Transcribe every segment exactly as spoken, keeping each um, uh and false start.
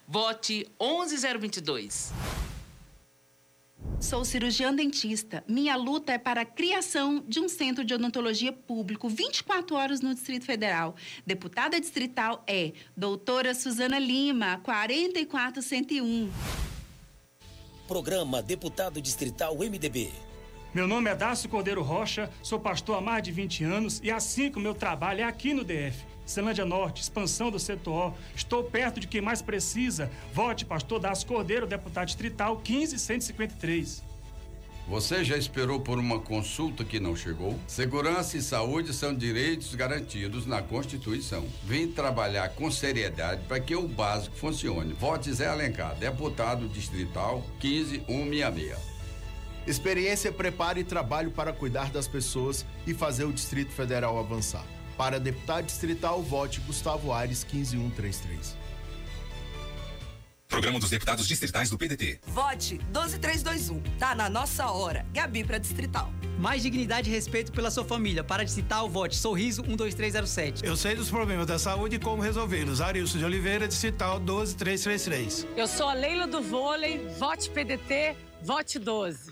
Vote onze zero dois dois. Sou cirurgiã dentista. Minha luta é para a criação de um centro de odontologia público vinte e quatro horas no Distrito Federal. Deputada distrital é doutora Suzana Lima, quatro quatro zero um. Programa Deputado Distrital M D B. Meu nome é Dácio Cordeiro Rocha, sou pastor há mais de vinte anos e há cinco meu trabalho é aqui no D F. Celândia Norte, expansão do setor O. Estou perto de quem mais precisa. Vote pastor Dácio Cordeiro, deputado distrital quinze cento e cinquenta e três. Você já esperou por uma consulta que não chegou? Segurança e saúde são direitos garantidos na Constituição. Vem trabalhar com seriedade para que o básico funcione. Vote Zé Alencar, deputado distrital quinze mil cento e sessenta e seis. Experiência, preparo e trabalho para cuidar das pessoas e fazer o Distrito Federal avançar. Para deputado distrital, vote Gustavo Aires, quinze mil cento e trinta e três. Programa dos Deputados Distritais do P D T. Vote doze mil trezentos e vinte e um. Tá na nossa hora. Gabi para distrital. Mais dignidade e respeito pela sua família. Para distrital, vote Sorriso um dois três zero sete. Eu sei dos problemas da saúde e como resolvê-los. Arilson de Oliveira, distrital doze mil trezentos e trinta e três. Eu sou a Leila do Vôlei. Vote P D T. Vote doze.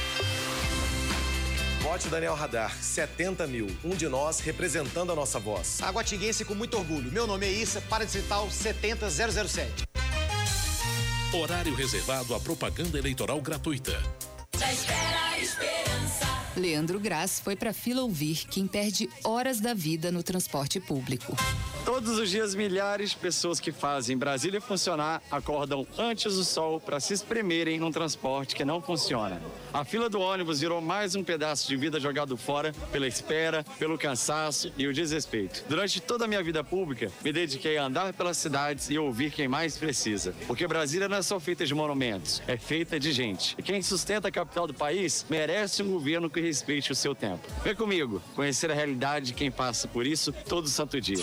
Vote Daniel Radar, setenta mil. Um de nós representando a nossa voz. Aguatinguense com muito orgulho. Meu nome é Issa, para distrital setenta mil e sete. Horário reservado à propaganda eleitoral gratuita. Já espera a esperança. Leandro Graz foi pra fila ouvir quem perde horas da vida no transporte público. Todos os dias, milhares de pessoas que fazem Brasília funcionar acordam antes do sol para se espremerem num transporte que não funciona. A fila do ônibus virou mais um pedaço de vida jogado fora pela espera, pelo cansaço e o desrespeito. Durante toda a minha vida pública, me dediquei a andar pelas cidades e ouvir quem mais precisa. Porque Brasília não é só feita de monumentos, é feita de gente. E quem sustenta a capital do país merece um governo que respeite o seu tempo. Vem comigo, conhecer a realidade de quem passa por isso todo santo dia.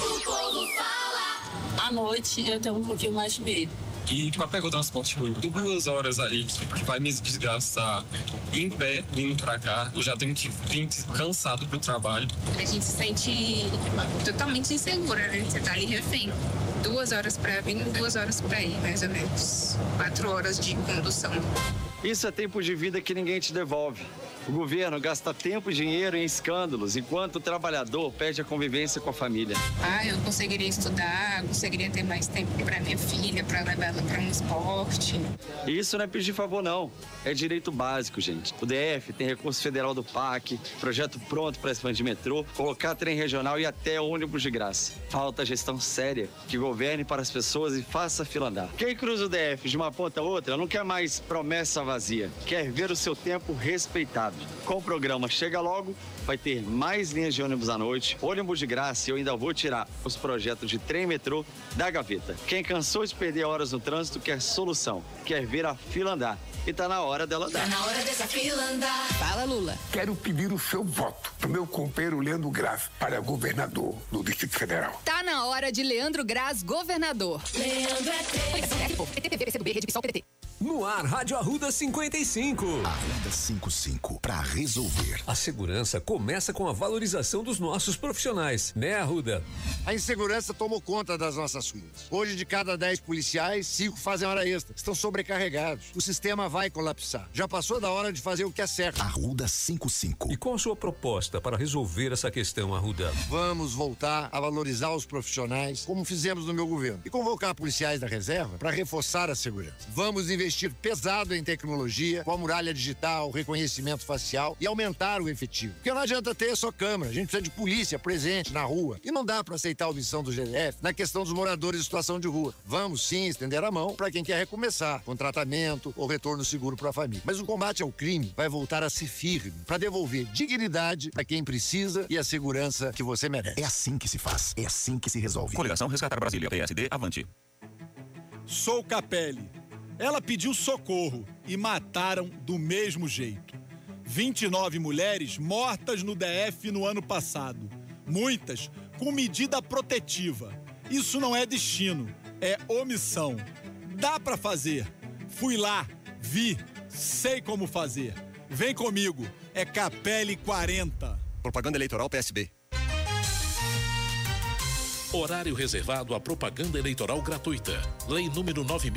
À noite eu tenho um pouquinho mais de medo. E para pegar o transporte público, duas horas ali, que vai me desgastar em pé, vindo pra cá. Eu já tenho que vir cansado pro trabalho. A gente se sente totalmente insegura, né? Você tá ali refém. Duas horas pra vir, duas horas pra ir, mais ou menos. Quatro horas de condução. Isso é tempo de vida que ninguém te devolve. O governo gasta tempo e dinheiro em escândalos, enquanto o trabalhador perde a convivência com a família. Ah, eu conseguiria estudar, conseguiria ter mais tempo para minha filha, para levar ela para um esporte. E isso não é pedir favor, não. É direito básico, gente. O D F tem recurso federal do P A C, projeto pronto para expandir metrô, colocar trem regional e até ônibus de graça. Falta gestão séria, que governe para as pessoas e faça a fila andar. Quem cruza o D F de uma ponta a outra não quer mais promessa vazia, quer ver o seu tempo respeitado. Com o programa Chega Logo, vai ter mais linhas de ônibus à noite, ônibus de graça e eu ainda vou tirar os projetos de trem e metrô da gaveta. Quem cansou de perder horas no trânsito quer solução, quer ver a fila andar. E tá na hora dela andar. Tá na hora dessa fila andar. Fala, Lula. Quero pedir o seu voto pro meu companheiro Leandro Graz para governador do Distrito Federal. Tá na hora de Leandro Graz, governador. Leandro é três. No ar, Rádio Arruda cinquenta e cinco. Arruda cinquenta e cinco, pra resolver. A segurança começa com a valorização dos nossos profissionais, né, Arruda? A insegurança tomou conta das nossas ruas. Hoje, de cada dez policiais, cinco fazem hora extra. Estão sobrecarregados. O sistema vai colapsar. Já passou da hora de fazer o que é certo. Arruda cinquenta e cinco. E qual a sua proposta para resolver essa questão, Arruda? Vamos voltar a valorizar os profissionais, como fizemos no meu governo, e convocar policiais da reserva para reforçar a segurança. Vamos investir investir pesado em tecnologia, com a muralha digital, reconhecimento facial e aumentar o efetivo. Porque não adianta ter só câmera, a gente precisa de polícia presente na rua. E não dá para aceitar a omissão do G D F na questão dos moradores em situação de rua. Vamos sim estender a mão para quem quer recomeçar, com tratamento ou retorno seguro para a família. Mas o combate ao crime vai voltar a ser firme para devolver dignidade a quem precisa e a segurança que você merece. É assim que se faz, é assim que se resolve. Coligação Resgatar Brasília, P S D, avante. Sou Capelli. Ela pediu socorro e mataram do mesmo jeito. vinte e nove mulheres mortas no D F no ano passado. Muitas com medida protetiva. Isso não é destino, é omissão. Dá pra fazer. Fui lá, vi, sei como fazer. Vem comigo, é Capelli quarenta. Propaganda eleitoral P S B. Horário reservado à propaganda eleitoral gratuita. Lei número nove mil